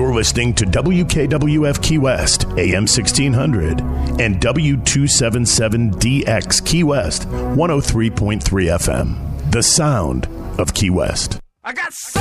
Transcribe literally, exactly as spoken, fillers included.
You're listening to W K W F Key West, A M sixteen hundred, and W two seventy-seven D X Key West, one oh three point three F M. The sound of Key West. I got